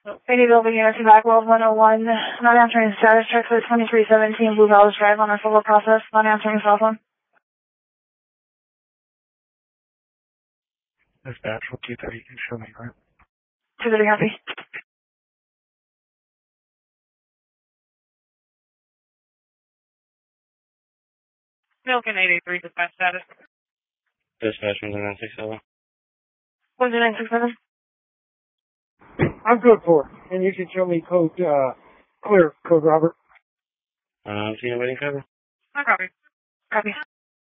Lady Building, Unity Backwell 101, not answering status check for 2317 Blue Palace Drive on our civil process, not answering cell phone. Dispatch, what 230, you can show me, right? 230 happy. Milken 883, dispatch status. Dispatch 10967. 10967. I'm good for it. And you can show me code, clear, code Robert. Senior waiting cover. No copy. Copy.